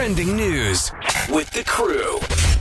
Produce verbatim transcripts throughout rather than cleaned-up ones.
Trending news with the crew.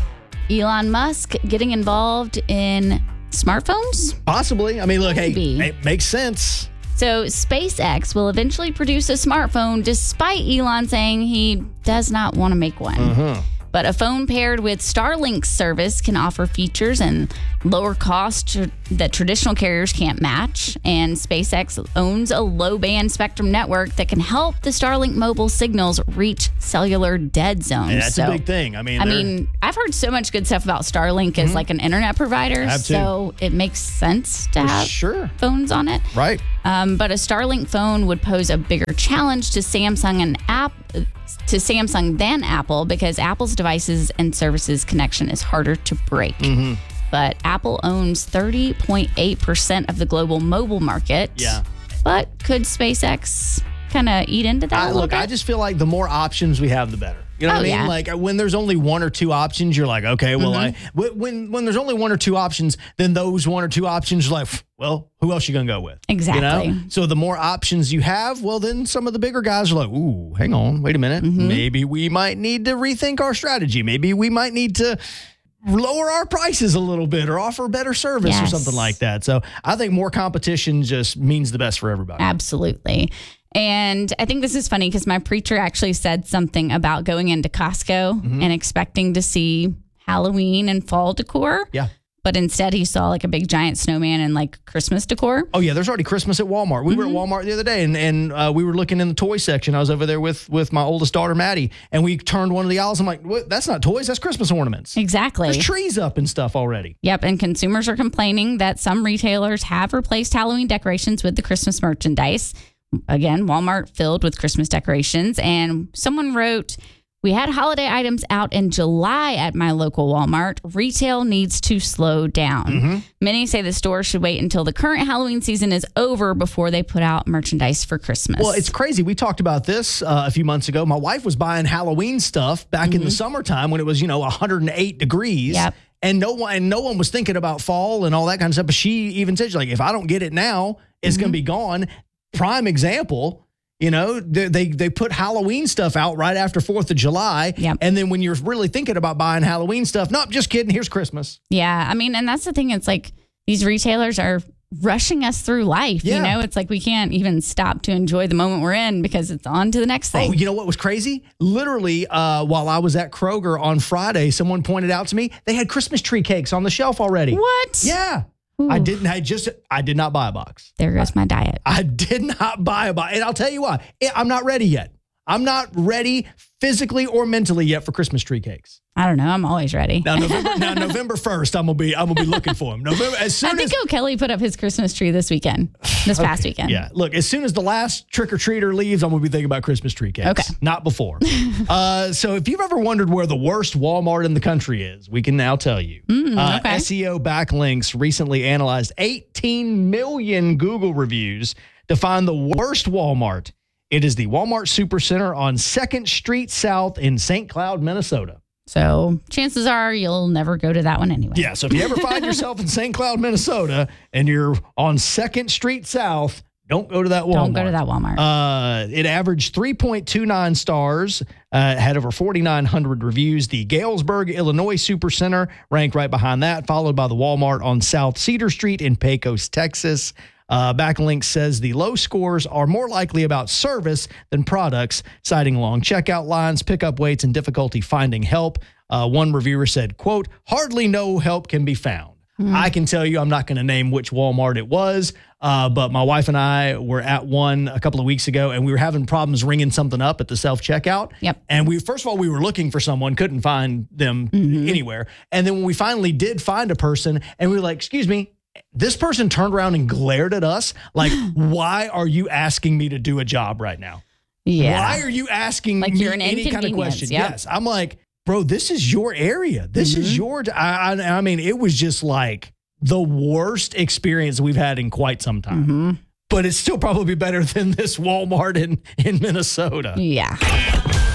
Elon Musk getting involved in smartphones? Possibly. I mean, look, Maybe. hey, it makes sense. So SpaceX will eventually produce a smartphone despite Elon saying he does not want to make one. Uh-huh. But a phone paired with Starlink service can offer features and lower costs tr- that traditional carriers can't match. And SpaceX owns a low-band spectrum network that can help the Starlink mobile signals reach cellular dead zones. And that's so, a big thing. I mean, I they're- mean, I've heard so much good stuff about Starlink as like an internet provider. I have too. So it makes sense to have sure. phones on it. Right. Um, but a Starlink phone would pose a bigger challenge to Samsung and app to Samsung than Apple because Apple's devices and services connection is harder to break. Mm-hmm. But Apple owns thirty point eight percent of the global mobile market. Yeah. But could SpaceX kind of eat into that I, a little look, bit? I just feel like the more options we have, the better. You know Oh, what I mean? yeah. Like when there's only one or two options, you're like, okay, well, I Mm-hmm. when when there's only one or two options, then those one or two options are like, well, who else you gonna go with? Exactly. You know? So the more options you have, well, then some of the bigger guys are like, ooh, hang on, wait a minute, Mm-hmm. maybe we might need to rethink our strategy. Maybe we might need to lower our prices a little bit or offer better service or Yes. something like that. So I think more competition just means the best for everybody. Absolutely. And I think this is funny because my preacher actually said something about going into Costco Mm-hmm. and expecting to see Halloween and fall decor. Yeah. But instead, he saw like a big giant snowman and like Christmas decor. Oh yeah, there's already Christmas at Walmart. We were at Walmart the other day, and and uh, we were looking in the toy section. I was over there with with my oldest daughter Maddie, and we turned one of the aisles. I'm like, what? That's not toys. That's Christmas ornaments. Exactly. There's trees up and stuff already. Yep. And consumers are complaining that some retailers have replaced Halloween decorations with the Christmas merchandise. Again, Walmart filled with Christmas decorations. And someone wrote, we had holiday items out in July at my local Walmart. Retail needs to slow down. Mm-hmm. Many say the store should wait until the current Halloween season is over before they put out merchandise for Christmas. Well, it's crazy. We talked about this uh, a few months ago. My wife was buying Halloween stuff back in the summertime when it was, you know, one hundred eight degrees. Yep. And no one and no one was thinking about fall and all that kind of stuff. But she even said, she's like, if I don't get it now, it's going to be gone. Prime example, you know, they, they they put Halloween stuff out right after fourth of July. Yep. And then when you're really thinking about buying Halloween stuff, nope, just kidding, here's Christmas. Yeah. I mean, and that's the thing. It's like these retailers are rushing us through life. Yeah. You know, it's like we can't even stop to enjoy the moment we're in because it's on to the next thing. Oh, you know what was crazy? Literally, uh, while I was at Kroger on Friday, someone pointed out to me they had Christmas tree cakes on the shelf already. What? Yeah. Ooh. I didn't, I just, I did not buy a box. There goes my diet. I did not buy a box. And I'll tell you why. I'm not ready yet. I'm not ready physically or mentally yet for Christmas tree cakes. I don't know. I'm always ready. Now November, now November first, I'm gonna be I'm gonna be looking for them. November as soon I think as O'Kelly put up his Christmas tree this weekend, this past weekend. yeah, look, as soon as the last trick or treater leaves, I'm gonna be thinking about Christmas tree cakes. Okay. Not before. uh, so if you've ever wondered where the worst Walmart in the country is, we can now tell you. uh, okay. S E O Backlinks recently analyzed eighteen million Google reviews to find the worst Walmart. It is the Walmart Supercenter on second Street South in Saint Cloud, Minnesota. So chances are you'll never go to that one anyway. Yeah, so if you ever find yourself in Saint Cloud, Minnesota, and you're on second Street South, don't go to that Walmart. Don't go to that Walmart. Uh, it averaged three point two nine stars, uh, had over forty-nine hundred reviews. The Galesburg, Illinois Supercenter ranked right behind that, followed by the Walmart on South Cedar Street in Pecos, Texas. Uh, Backlink says the low scores are more likely about service than products, citing long checkout lines, pickup waits, and difficulty finding help. Uh, one reviewer said, quote, hardly no help can be found. I can tell you I'm not going to name which Walmart it was, uh, but my wife and I were at one a couple of weeks ago, and we were having problems ringing something up at the self-checkout. Yep. And we first of all, we were looking for someone, couldn't find them anywhere. And then when we finally did find a person, and we were like, excuse me, this person turned around and glared at us like, why are you asking me to do a job right now? yeah. Why are you asking Like me you're an any kind of inconvenience, question? yep. Yes. I'm like, bro, this is your area. This Mm-hmm. is your, I, I, I mean, it was just like the worst experience we've had in quite some time. Mm-hmm. But it's still probably better than this Walmart in, in Minnesota. Yeah.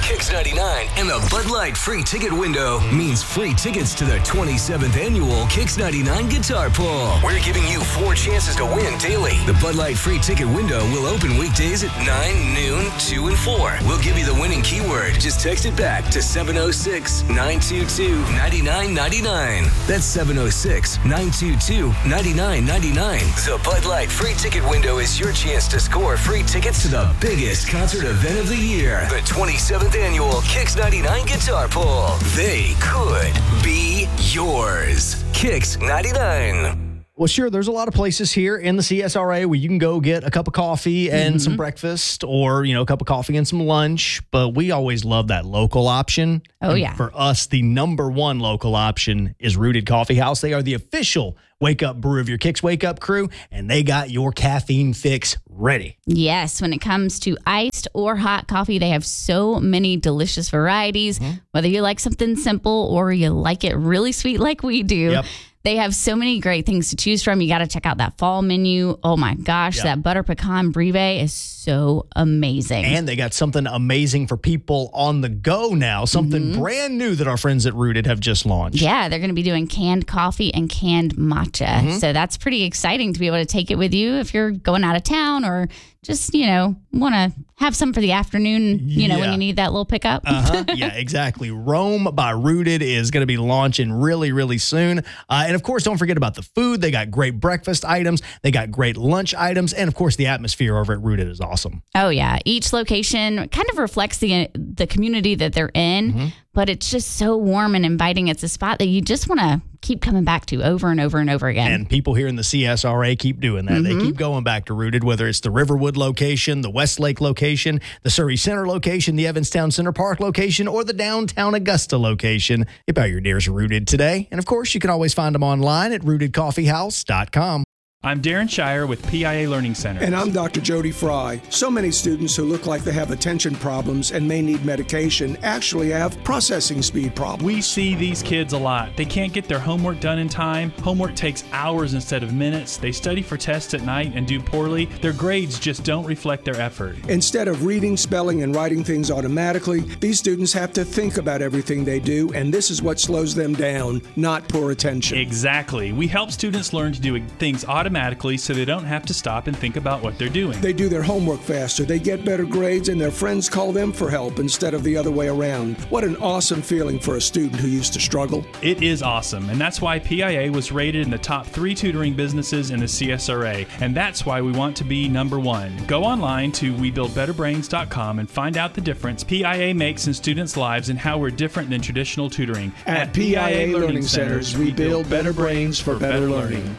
Kicks ninety-nine and the Bud Light free ticket window means free tickets to the twenty-seventh annual Kicks ninety-nine Guitar Pull. We're giving you four chances to win daily. The Bud Light free ticket window will open weekdays at nine, noon, two, and four. We'll give you the winning keyword. Just text it back to seven oh six, nine two two, nine nine nine nine. That's seven oh six, nine two two, nine nine nine nine. The Bud Light free ticket window is your chance to score free tickets to the biggest concert event of the year, the twenty-seventh annual Kicks ninety-nine Guitar Pull. They could be yours. Kicks ninety-nine. Well, sure, there's a lot of places here in the C S R A where you can go get a cup of coffee and Mm-hmm. some breakfast, or, you know, a cup of coffee and some lunch. But we always love that local option. Oh, And yeah. For us, the number one local option is Rooted Coffee House. They are the official wake up brew of your Kicks Wake Up crew, and they got your caffeine fix ready. Yes, when it comes to iced or hot coffee, they have so many delicious varieties. Mm-hmm. Whether you like something simple or you like it really sweet like we do. Yep. They have so many great things to choose from. You got to check out that fall menu. Oh my gosh, Yep. that butter pecan brie is so amazing. And they got something amazing for people on the go now, something brand new that our friends at Rooted have just launched. Yeah, they're going to be doing canned coffee and canned matcha. Mm-hmm. So that's pretty exciting to be able to take it with you if you're going out of town or just, you know, want to have some for the afternoon, you know, when Yeah. you need that little pickup. Uh-huh. Yeah, exactly. Rome by Rooted is going to be launching really, really soon. Uh, and of course, don't forget about the food. They got great breakfast items. They got great lunch items. And of course, the atmosphere over at Rooted is awesome. Oh, yeah. Each location kind of reflects the the community that they're in, Mm-hmm. but it's just so warm and inviting. It's a spot that you just want to keep coming back to over and over and over again. And people here in the C S R A keep doing that. They keep going back to Rooted, whether it's the Riverwood location, the Westlake location, the Surrey Center location, the Evanstown Center Park location, or the downtown Augusta location. You buy your nearest Rooted today. And of course, you can always find them online at rooted coffee house dot com. I'm Darren Shire with P I A Learning Center. And I'm Doctor Jody Fry. So many students who look like they have attention problems and may need medication actually have processing speed problems. We see these kids a lot. They can't get their homework done in time. Homework takes hours instead of minutes. They study for tests at night and do poorly. Their grades just don't reflect their effort. Instead of reading, spelling, and writing things automatically, these students have to think about everything they do, and this is what slows them down, not poor attention. Exactly. We help students learn to do things automatically so they don't have to stop and think about what they're doing. They do their homework faster, they get better grades, and their friends call them for help instead of the other way around. What an awesome feeling for a student who used to struggle. It is awesome, and that's why P I A was rated in the top three tutoring businesses in the C S R A, and that's why we want to be number one. Go online to we build better brains dot com and find out the difference P I A makes in students' lives and how we're different than traditional tutoring. At P I A Learning Centers, we build better brains for better learning.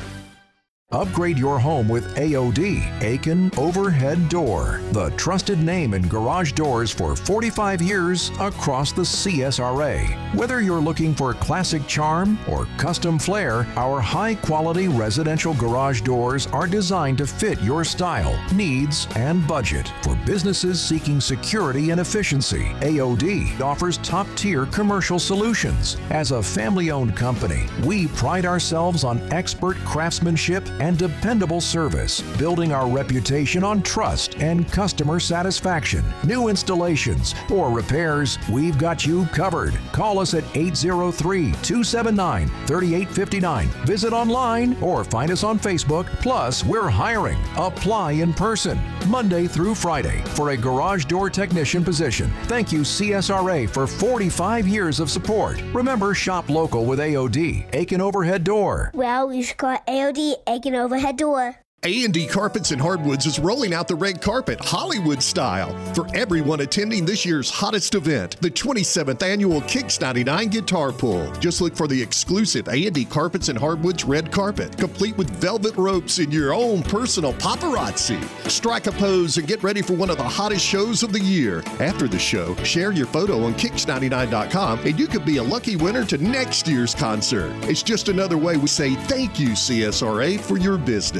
Upgrade your home with A O D, Aiken Overhead Door, the trusted name in garage doors for forty-five years across the C S R A. Whether you're looking for classic charm or custom flair, our high-quality residential garage doors are designed to fit your style, needs, and budget. For businesses seeking security and efficiency, A O D offers top-tier commercial solutions. As a family-owned company, we pride ourselves on expert craftsmanship and dependable service, building our reputation on trust and customer satisfaction. New installations or repairs, we've got you covered. Call us at eight oh three, two seven nine, three eight five nine. Visit online or find us on Facebook. Plus, we're hiring. Apply in person, Monday through Friday, for a garage door technician position. Thank you, C S R A, for forty-five years of support. Remember, shop local with A O D, Aiken Overhead Door. Well, you should call A O D Aiken Overhead Door. A and D Carpets and Hardwoods is rolling out the red carpet, Hollywood style, for everyone attending this year's hottest event, the twenty-seventh annual Kicks ninety-nine Guitar Pull. Just look for the exclusive A and D Carpets and Hardwoods red carpet, complete with velvet ropes and your own personal paparazzi. Strike a pose and get ready for one of the hottest shows of the year. After the show, share your photo on kicks ninety-nine dot com and you could be a lucky winner to next year's concert. It's just another way we say thank you, C S R A, for your business.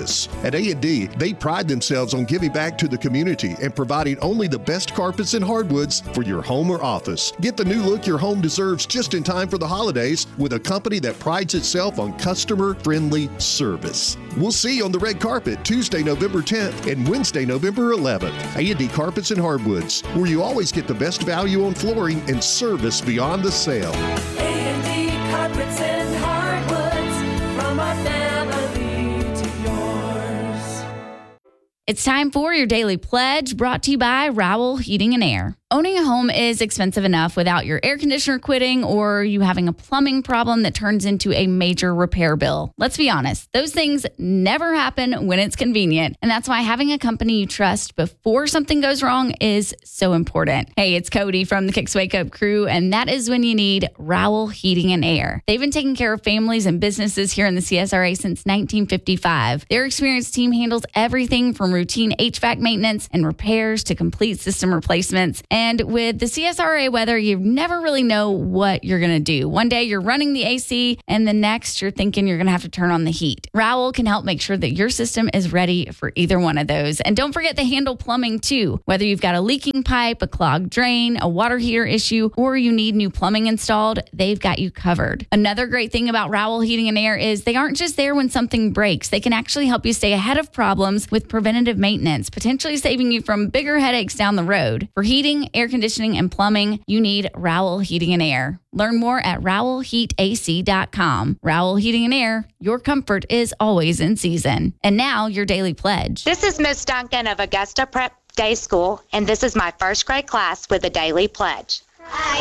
At A and D, they pride themselves on giving back to the community and providing only the best carpets and hardwoods for your home or office. Get the new look your home deserves just in time for the holidays with a company that prides itself on customer-friendly service. We'll see you on the red carpet Tuesday, November tenth and Wednesday, November eleventh. A and D Carpets and Hardwoods, where you always get the best value on flooring and service beyond the sale. A and D Carpets and Hardwoods, from our family to yours. It's time for your daily pledge, brought to you by Rowell Heating and Air. Owning a home is expensive enough without your air conditioner quitting or you having a plumbing problem that turns into a major repair bill. Let's be honest, those things never happen when it's convenient. And that's why having a company you trust before something goes wrong is so important. Hey, it's Cody from the Kicks Wake Up crew, and that is when you need Rowell Heating and Air. They've been taking care of families and businesses here in the C S R A since nineteen fifty-five. Their experienced team handles everything from routine H V A C maintenance and repairs to complete system replacements. And with the C S R A weather, you never really know what you're going to do. One day you're running the A C, and the next you're thinking you're going to have to turn on the heat. Rowell can help make sure that your system is ready for either one of those. And don't forget to handle plumbing too. Whether you've got a leaking pipe, a clogged drain, a water heater issue, or you need new plumbing installed, they've got you covered. Another great thing about Rowell Heating and Air is they aren't just there when something breaks. They can actually help you stay ahead of problems with preventative maintenance, potentially saving you from bigger headaches down the road. For heating, air conditioning, and plumbing, you need Rowell Heating and Air. Learn more at rowell heat a c dot com. Rowell Heating and Air, your comfort is always in season. And now, your daily pledge. This is Miss Duncan of Augusta Prep Day School, and this is my first grade class with a daily pledge. Hi.